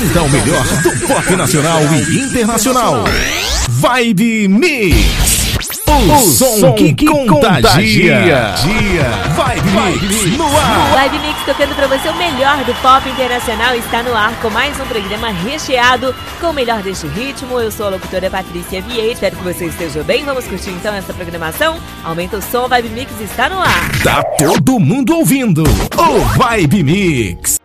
apresenta o melhor do pop nacional e internacional. Vibe Mix. O som que contagia. Vibe Mix no ar. Vibe Mix tocando pra você o melhor do pop internacional. Está no ar com mais um programa recheado com o melhor deste ritmo. Eu sou a locutora Patrícia Vieira. Espero que você esteja bem. Vamos curtir então essa programação? Aumenta o som, Vibe Mix está no ar. Tá todo mundo ouvindo o Vibe Mix.